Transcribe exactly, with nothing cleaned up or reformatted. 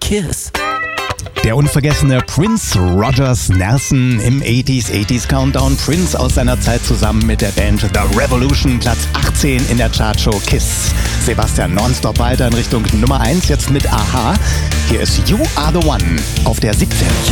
Kiss. Der unvergessene Prince Rogers Nelson im achtziger achtziger Countdown. Prince aus seiner Zeit zusammen mit der Band The Revolution, Platz achtzehn in der Chartshow Kiss. Sebastian nonstop weiter in Richtung Nummer eins, jetzt mit Aha. Hier ist You Are The One auf der siebzehn.